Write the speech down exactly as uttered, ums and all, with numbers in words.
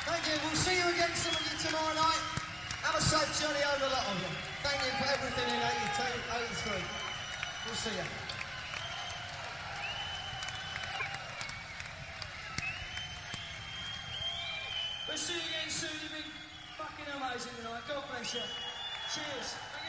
Thank you. We'll see you again, some of you, tomorrow night. Have a safe journey over, a lot of you. Thank you for everything in eighty-two, eighty-three. We'll see you. We'll see you again soon. You've been fucking amazing tonight. God bless you. Cheers.